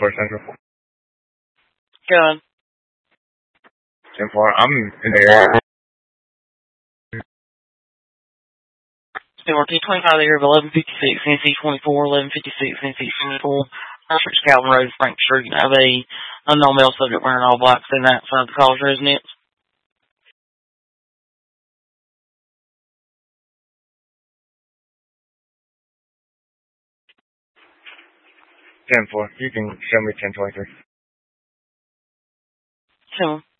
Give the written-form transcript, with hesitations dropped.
10-4 Central. Good. 10-4, I'm in the area. Stewart, T25 there of 1156, NC24, 1156, NC24, Patrick Calvin Road, Frank Street. I have a unknown male subject wearing all black sitting outside the college residence. 10-4, you can show me 10-23. Sure.